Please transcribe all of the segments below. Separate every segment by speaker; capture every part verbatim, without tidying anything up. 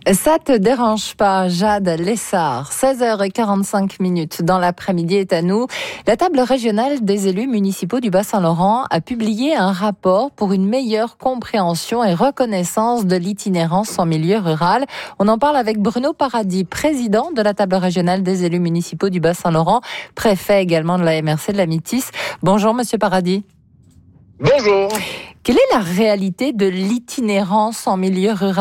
Speaker 1: Ça te dérange pas, Jade Lessard. seize heures quarante-cinq minutes dans l'après-midi est à nous. La table régionale des élus municipaux du Bas-Saint-Laurent a publié un rapport pour une meilleure compréhension et reconnaissance de l'itinérance en milieu rural. On en parle avec Bruno Paradis, président de la table régionale des élus municipaux du Bas-Saint-Laurent, préfet également de la M R C de la Métis. Bonjour, monsieur Paradis.
Speaker 2: Bonjour.
Speaker 1: Quelle est la réalité de l'itinérance en milieu rural ?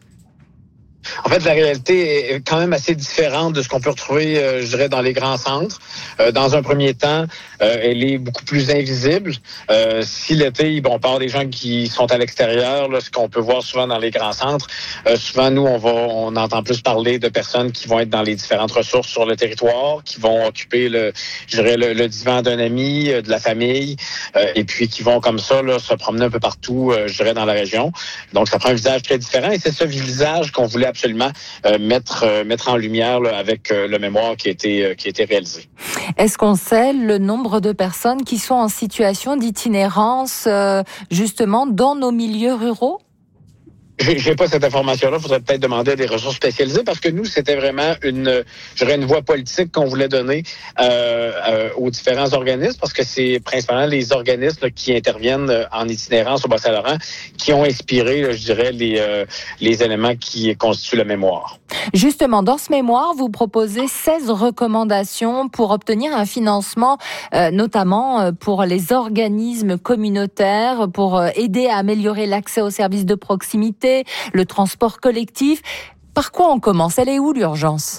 Speaker 2: En fait, la réalité est quand même assez différente de ce qu'on peut retrouver, euh, je dirais, dans les grands centres. Euh, dans un premier temps, euh, elle est beaucoup plus invisible. Euh, si l'été, bon, on parle des gens qui sont à l'extérieur, là, ce qu'on peut voir souvent dans les grands centres, euh, souvent, nous, on va, on entend plus parler de personnes qui vont être dans les différentes ressources sur le territoire, qui vont occuper le, je dirais, le, le divan d'un ami, euh, de la famille, euh, et puis qui vont comme ça, là, se promener un peu partout, euh, je dirais, dans la région. Donc, ça prend un visage très différent, et c'est ce visage qu'on voulait absolument euh, mettre euh, mettre en lumière là, avec euh, le mémoire qui a été euh, qui a été réalisé.
Speaker 1: Est-ce qu'on sait le nombre de personnes qui sont en situation d'itinérance euh, justement dans nos milieux ruraux?
Speaker 2: J'ai, j'ai pas cette information-là. Il faudrait peut-être demander à des ressources spécialisées parce que nous, c'était vraiment une, je dirais une voie politique qu'on voulait donner euh, euh, aux différents organismes parce que c'est principalement les organismes là, qui interviennent en itinérance au Bas-Saint-Laurent qui ont inspiré, là, je dirais, les, euh, les éléments qui constituent le mémoire.
Speaker 1: Justement, dans ce mémoire, vous proposez seize recommandations pour obtenir un financement, euh, notamment pour les organismes communautaires, pour aider à améliorer l'accès aux services de proximité, le transport collectif. Par quoi on commence? Elle est où l'urgence?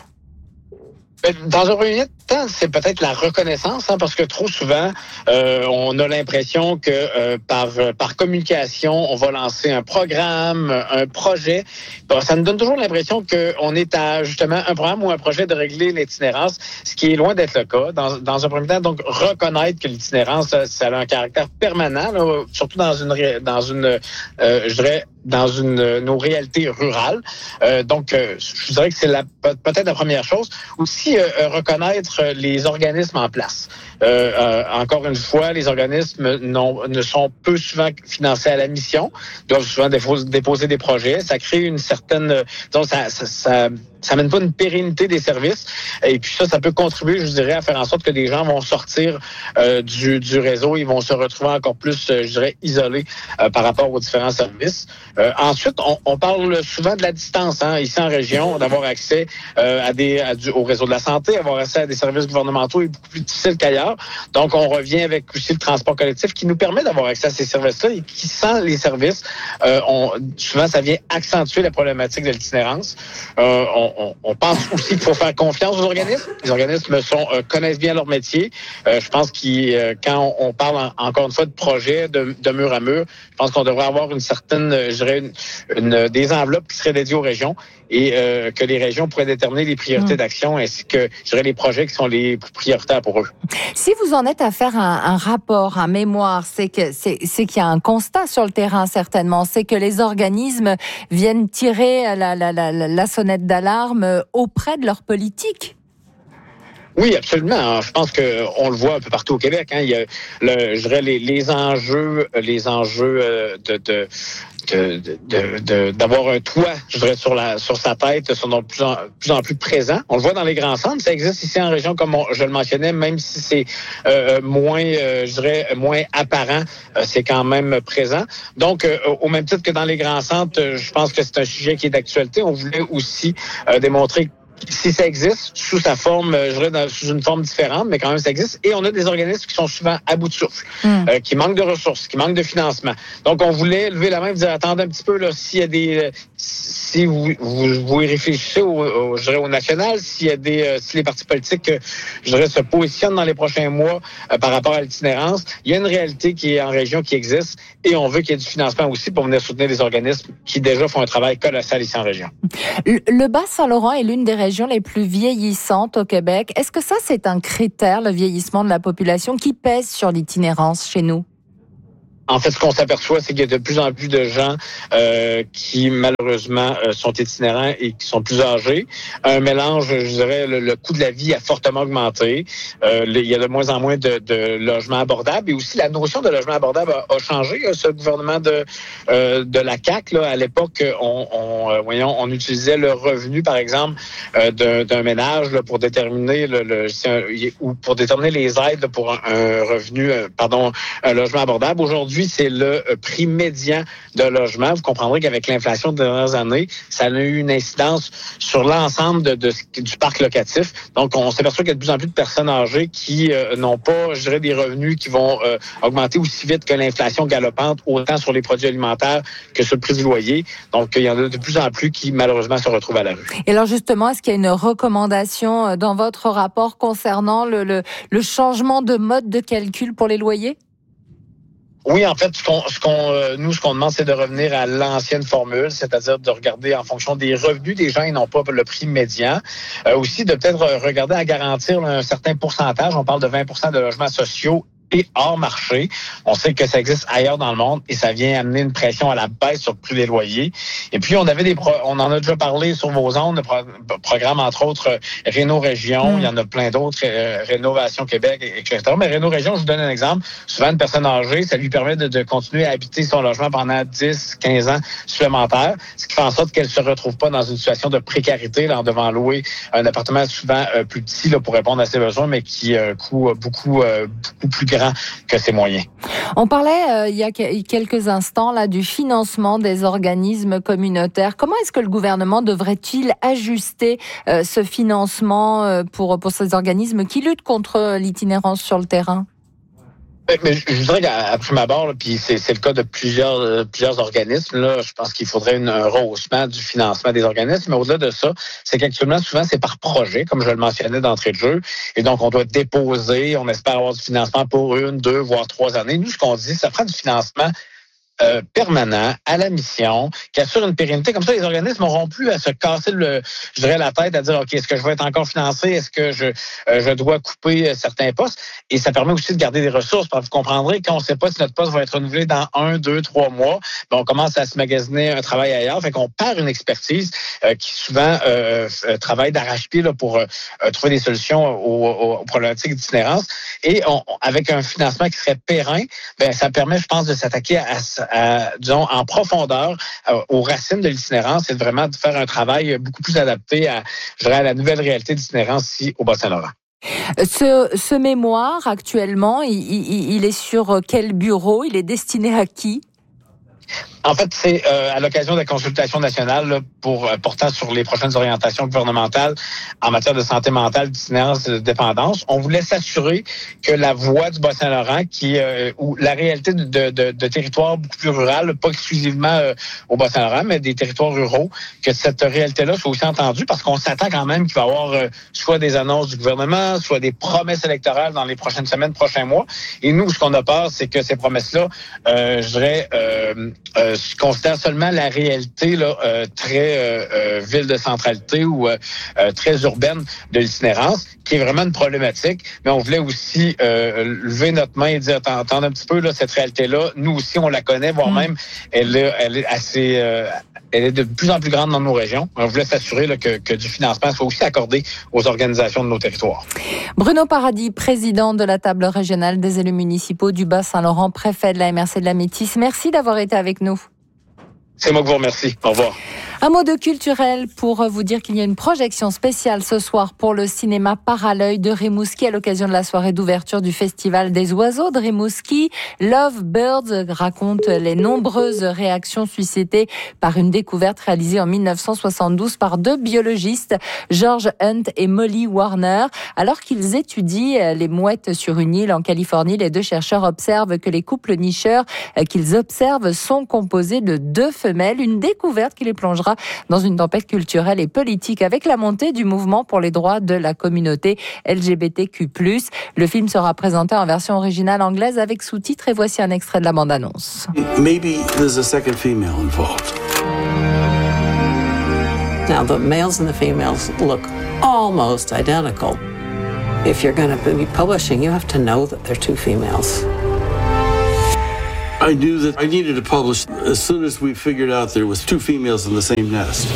Speaker 2: Dans un premier temps, c'est peut-être la reconnaissance, hein, parce que trop souvent, euh, on a l'impression que euh, par par communication, on va lancer un programme, un projet. Bon, ça nous donne toujours l'impression qu'on est à justement un programme ou un projet de régler l'itinérance, ce qui est loin d'être le cas. Dans, dans un premier temps, donc reconnaître que l'itinérance, ça, ça a un caractère permanent, là, surtout dans une dans une, euh, je dirais, dans une nos réalités rurales. Euh, donc, euh, je dirais que c'est la, peut-être la première chose. Aussi, euh, reconnaître les organismes en place. Euh, euh, encore une fois, les organismes non, ne sont peu souvent financés à la mission, doivent souvent déposer, déposer des projets. Ça crée une certaine... Donc, ça, ça, ça ça amène pas une pérennité des services. Et puis ça, ça peut contribuer, je dirais, à faire en sorte que des gens vont sortir euh, du, du réseau. Ils vont se retrouver encore plus, euh, je dirais, isolés euh, par rapport aux différents services. Euh, ensuite, on, on parle souvent de la distance, hein, ici en région, d'avoir accès euh, à des, à du, au réseau de la santé, avoir accès à des services gouvernementaux est beaucoup plus difficile qu'ailleurs. Donc, on revient avec aussi le transport collectif qui nous permet d'avoir accès à ces services-là et qui, sans les services, euh, on, souvent, ça vient accentuer la problématique de l'itinérance. Euh, on, On, on pense aussi qu'il faut faire confiance aux organismes. Les organismes sont, euh, connaissent bien leur métier. Euh, je pense que euh, quand on, on parle en, encore une fois de projet de, de mur à mur, je pense qu'on devrait avoir une certaine, je dirais, une, une, des enveloppes qui seraient dédiées aux régions et euh, que les régions pourraient déterminer les priorités mmh. d'action ainsi que, je dirais, les projets qui sont les plus prioritaires pour eux.
Speaker 1: Si vous en êtes à faire un, un rapport, un mémoire, c'est que c'est, c'est qu'il y a un constat sur le terrain certainement, c'est que les organismes viennent tirer la, la, la, la sonnette d'alarme auprès de leur politique.
Speaker 2: Oui, absolument. Je pense que on le voit un peu partout au Québec. Hein. Il y a, le, je dirais, les, les enjeux, les enjeux de, de De, de, de, d'avoir un toit, je dirais, sur la sur sa tête sont de plus en plus, en plus présents. On le voit dans les grands centres. Ça existe ici en région, comme on, je le mentionnais, même si c'est euh, moins, euh, je dirais, moins apparent, euh, c'est quand même présent. Donc, euh, au même titre que dans les grands centres, euh, je pense que c'est un sujet qui est d'actualité. On voulait aussi euh, démontrer si ça existe, sous sa forme, je dirais, dans, sous une forme différente, mais quand même ça existe. Et on a des organismes qui sont souvent à bout de souffle, mm. euh, qui manquent de ressources, qui manquent de financement. Donc, on voulait lever la main et dire, attendez un petit peu, là, s'il y a des... Euh, si vous, vous, vous y réfléchissez au, au, je dirais, au national, s'il y a des... Euh, si les partis politiques, euh, je dirais, se positionnent dans les prochains mois euh, par rapport à l'itinérance, il y a une réalité qui est en région, qui existe, et on veut qu'il y ait du financement aussi pour venir soutenir les organismes qui déjà font un travail colossal ici en région.
Speaker 1: Le, le Bas-Saint-Laurent est l'une des régions les plus vieillissantes au Québec. Est-ce que ça, c'est un critère, le vieillissement de la population, qui pèse sur l'itinérance chez nous?
Speaker 2: En fait, ce qu'on s'aperçoit, c'est qu'il y a de plus en plus de gens euh, qui, malheureusement, euh, sont itinérants et qui sont plus âgés. Un mélange, je dirais, le, le coût de la vie a fortement augmenté. Euh, il y a de moins en moins de, de logements abordables. Et aussi, la notion de logement abordable a, a changé. Ce gouvernement de euh, de la C A Q, là, à l'époque, on, on euh, voyons, on utilisait le revenu, par exemple, euh, d'un, d'un ménage là, pour déterminer le, le un, ou pour déterminer les aides pour un, un revenu, euh, pardon, un logement abordable. Aujourd'hui, c'est le prix médian d'un logement. Vous comprendrez qu'avec l'inflation des dernières années, ça a eu une incidence sur l'ensemble de, de, du parc locatif. Donc, on s'aperçoit qu'il y a de plus en plus de personnes âgées qui euh, n'ont pas, je dirais, des revenus qui vont euh, augmenter aussi vite que l'inflation galopante, autant sur les produits alimentaires que sur le prix du loyer. Donc, il y en a de plus en plus qui, malheureusement, se retrouvent à la rue.
Speaker 1: Et alors, justement, est-ce qu'il y a une recommandation dans votre rapport concernant le, le, le changement de mode de calcul pour les loyers?
Speaker 2: Oui, en fait, ce qu'on, ce qu'on, euh, nous, ce qu'on demande, c'est de revenir à l'ancienne formule, c'est-à-dire de regarder en fonction des revenus des gens et non pas le prix médian. Euh, aussi, de peut-être regarder à garantir là, un certain pourcentage. On parle de vingt pour cent de logements sociaux et hors marché. On sait que ça existe ailleurs dans le monde et ça vient amener une pression à la baisse sur le prix des loyers. Et puis, on avait des pro- on en a déjà parlé sur vos ondes, de pro- programmes, entre autres, euh, Réno Région, mmh. Il y en a plein d'autres, euh, Rénovation Québec, et cetera. Mais Réno Région, je vous donne un exemple. Souvent, une personne âgée, ça lui permet de, de continuer à habiter son logement pendant dix, quinze ans supplémentaires, ce qui fait en sorte qu'elle se retrouve pas dans une situation de précarité, là, en devant louer un appartement souvent euh, plus petit là, pour répondre à ses besoins, mais qui euh, coûte beaucoup, euh, beaucoup plus grand que ses moyens.
Speaker 1: On parlait euh, il y a quelques instants là du financement des organismes communautaires. Comment est-ce que le gouvernement devrait-il ajuster euh, ce financement euh, pour pour ces organismes qui luttent contre l'itinérance sur le terrain?
Speaker 2: Mais je, je dirais qu'à prime abord, là, puis c'est, c'est le cas de plusieurs euh, plusieurs organismes, là, je pense qu'il faudrait une, un rehaussement du financement des organismes. Mais au-delà de ça, c'est qu'actuellement, souvent, c'est par projet, comme je le mentionnais d'entrée de jeu. Et donc, on doit déposer, on espère avoir du financement pour une, deux, voire trois années. Nous, ce qu'on dit, ça prend du financement Euh, permanent, à la mission, qui assure une pérennité. Comme ça, les organismes n'auront plus à se casser le, je dirais, la tête, à dire, OK, est-ce que je vais être encore financé? Est-ce que je, euh, je dois couper certains postes? Et ça permet aussi de garder des ressources. Parce que vous comprendrez, quand on ne sait pas si notre poste va être renouvelé dans un, deux, trois mois, ben, on commence à se magasiner un travail ailleurs. Fait qu'on perd une expertise euh, qui souvent euh, euh, travaille d'arrache-pied là, pour euh, trouver des solutions aux, aux, aux problématiques d'itinérance. Et on, avec un financement qui serait périn, ben, ça permet, je pense, de s'attaquer à, à À, disons, en profondeur euh, aux racines de l'itinérance et de vraiment de faire un travail beaucoup plus adapté à, je dirais, à la nouvelle réalité d'itinérance ici au Bas-Saint-Laurent.
Speaker 1: Ce, ce mémoire, actuellement, il, il, il est sur quel bureau? Il est destiné à qui?
Speaker 2: En fait, c'est euh, à l'occasion de la consultation nationale là, pour euh, portant sur les prochaines orientations gouvernementales en matière de santé mentale, d'itinérance et de dépendance. On voulait s'assurer que la voix du Bas-Saint-Laurent, qui euh, ou la réalité de, de, de, de territoires beaucoup plus rural, pas exclusivement euh, au Bas-Saint-Laurent, mais des territoires ruraux, que cette réalité-là soit aussi entendue, parce qu'on s'attend quand même qu'il va y avoir euh, soit des annonces du gouvernement, soit des promesses électorales dans les prochaines semaines, prochains mois. Et nous, ce qu'on a peur, c'est que ces promesses-là, euh, je dirais, euh, euh, considère seulement la réalité là, euh, très euh, euh, ville de centralité ou euh, euh, très urbaine de l'itinérance, qui est vraiment une problématique. Mais on voulait aussi euh, lever notre main et dire, attendez un petit peu, là, cette réalité-là, nous aussi, on la connaît, voire mmh. même, elle, elle est assez... Euh, elle est de plus en plus grande dans nos régions. On voulait s'assurer là, que, que du financement soit aussi accordé aux organisations de nos territoires.
Speaker 1: Bruno Paradis, président de la table régionale des élus municipaux du Bas-Saint-Laurent, préfet de la M R C de la Métis. Merci d'avoir été avec nous.
Speaker 2: C'est moi qui vous remercie. Au revoir.
Speaker 1: Un mot de culturel pour vous dire qu'il y a une projection spéciale ce soir pour le cinéma Parallœil de Rimouski à l'occasion de la soirée d'ouverture du Festival des oiseaux de Rimouski. Love Birds raconte les nombreuses réactions suscitées par une découverte réalisée en dix-neuf cent soixante-douze par deux biologistes, George Hunt et Molly Warner. Alors qu'ils étudient les mouettes sur une île en Californie, les deux chercheurs observent que les couples nicheurs qu'ils observent sont composés de deux femelles. Une découverte qui les plongera dans une tempête culturelle et politique avec la montée du mouvement pour les droits de la communauté L G B T Q plus. Le film sera présenté en version originale anglaise avec sous-titres et voici un extrait de la bande-annonce.
Speaker 3: Maybe there's a second female involved.
Speaker 4: Now the males and the females look almost identical. If you're going to be publishing, you have to know that they're two females.
Speaker 3: I knew that I needed to publish as soon as we figured out there was two females in the same nest.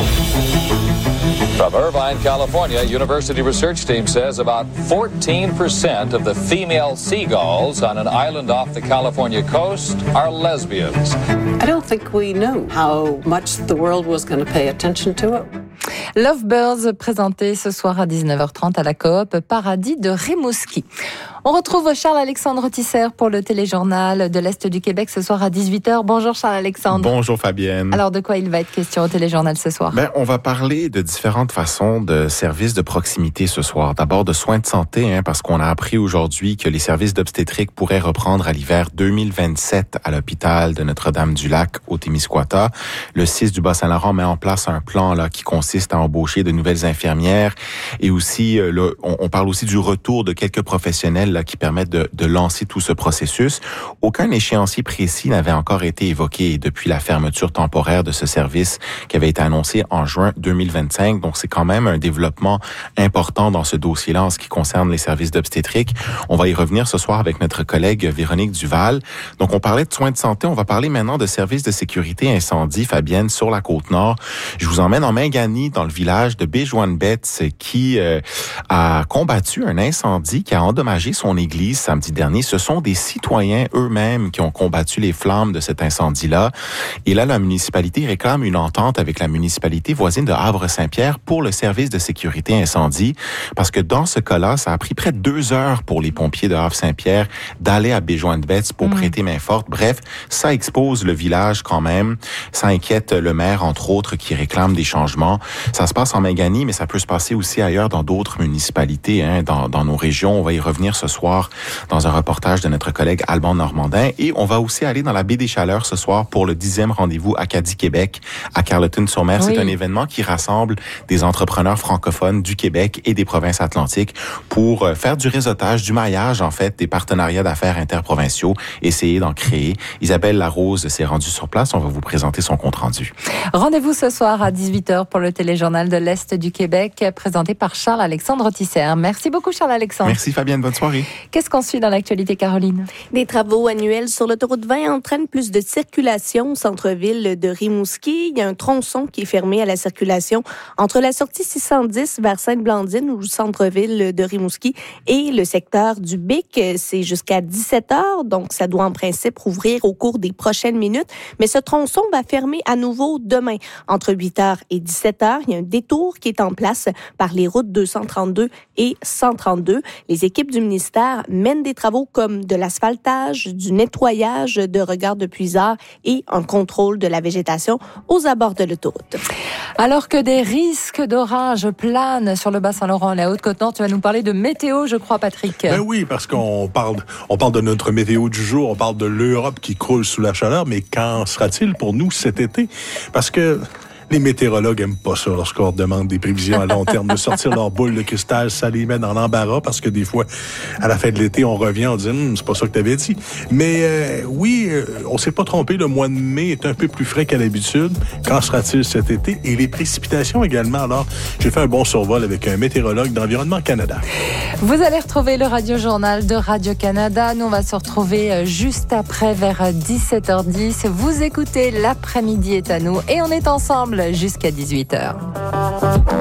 Speaker 5: From Irvine, California, University research team says about fourteen percent of the female seagulls on an island off the California coast are lesbians.
Speaker 4: I don't think we knew how much the world was going to pay attention to it.
Speaker 1: Lovebirds, présenté ce soir à dix-neuf heures trente à la Coop Paradis de Rimouski. On retrouve Charles-Alexandre Tisser pour le téléjournal de l'Est du Québec ce soir à dix-huit heures. Bonjour Charles-Alexandre.
Speaker 6: Bonjour Fabienne.
Speaker 1: Alors de quoi il va être question au téléjournal ce soir?
Speaker 6: Ben, on va parler de différentes façons de services de proximité ce soir. D'abord de soins de santé, hein, parce qu'on a appris aujourd'hui que les services d'obstétrique pourraient reprendre à l'hiver deux mille vingt-sept à l'hôpital de Notre-Dame-du-Lac au Témiscouata. Le C I S du Bas-Saint-Laurent met en place un plan là qui consiste à embaucher de nouvelles infirmières et aussi, euh, là, on, on parle aussi du retour de quelques professionnels là, qui permettent de, de lancer tout ce processus. Aucun échéancier précis n'avait encore été évoqué depuis la fermeture temporaire de ce service qui avait été annoncé en juin deux mille vingt-cinq. Donc, c'est quand même un développement important dans ce dossier-là en ce qui concerne les services d'obstétrique. On va y revenir ce soir avec notre collègue Véronique Duval. Donc, on parlait de soins de santé. On va parler maintenant de services de sécurité incendie, Fabienne, sur la Côte-Nord. Je vous emmène en Mingani, dans le village de Béjouane-Betts, qui euh, a combattu un incendie qui a endommagé son église samedi dernier. Ce sont des citoyens eux-mêmes qui ont combattu les flammes de cet incendie-là. Et là, la municipalité réclame une entente avec la municipalité voisine de Havre-Saint-Pierre pour le service de sécurité incendie, parce que dans ce cas-là, ça a pris près de deux heures pour les pompiers de Havre-Saint-Pierre d'aller à Béjouane-Betts pour mmh. prêter main forte. Bref, ça expose le village quand même. Ça inquiète le maire, entre autres, qui réclame des changements. Ça se passe en Mingani, mais ça peut se passer aussi ailleurs dans d'autres municipalités, hein, dans, dans nos régions. On va y revenir ce soir dans un reportage de notre collègue Alban Normandin. Et on va aussi aller dans la baie des Chaleurs ce soir pour le dixième rendez-vous Acadie-Québec à Carleton-sur-Mer. Oui. C'est un événement qui rassemble des entrepreneurs francophones du Québec et des provinces atlantiques pour faire du réseautage, du maillage, en fait, des partenariats d'affaires interprovinciaux, essayer d'en créer. Isabelle Larose s'est rendue sur place. On va vous présenter son compte-rendu.
Speaker 1: Rendez-vous ce soir à dix-huit heures pour le téléjournal de l'Est du Québec, présenté par Charles-Alexandre Tisser. Merci beaucoup, Charles-Alexandre.
Speaker 6: Merci, Fabienne. Bonne soirée.
Speaker 1: Qu'est-ce qu'on suit dans l'actualité, Caroline?
Speaker 7: Des travaux annuels sur l'autoroute vingt entraînent plus de circulation au centre-ville de Rimouski. Il y a un tronçon qui est fermé à la circulation entre la sortie six cent dix vers Sainte-Blandine ou le centre-ville de Rimouski et le secteur du Bic. C'est jusqu'à dix-sept heures, donc ça doit en principe rouvrir au cours des prochaines minutes. Mais ce tronçon va fermer à nouveau demain. Entre huit heures et dix-sept heures, il y a un détour qui est en place par les routes deux cent trente-deux et cent trente-deux. Les équipes du ministère mènent des travaux comme de l'asphaltage, du nettoyage de regards de puisards et un contrôle de la végétation aux abords de l'autoroute.
Speaker 1: Alors que des risques d'orage planent sur le Bas-Saint-Laurent et la Haute-Côte-Nord, tu vas nous parler de météo, je crois, Patrick.
Speaker 8: Ben oui, parce qu'on parle, on parle de notre météo du jour, on parle de l'Europe qui croule sous la chaleur, mais qu'en sera-t-il pour nous cet été? Parce que les météorologues aiment pas ça lorsqu'on leur demande des prévisions à long terme, de sortir leur boule de cristal, ça les met dans l'embarras parce que des fois, à la fin de l'été, on revient, on dit hm, c'est pas ça que t'avais dit. Mais euh, oui, euh, on s'est pas trompé, le mois de mai est un peu plus frais qu'à l'habitude. Qu'en sera-t-il cet été? Et les précipitations également. Alors, j'ai fait un bon survol avec un météorologue d'Environnement Canada.
Speaker 1: Vous allez retrouver le Radio-Journal de Radio-Canada. Nous, on va se retrouver juste après vers dix-sept heures dix. Vous écoutez L'après-midi est à nous et on est ensemble jusqu'à dix-huit heures.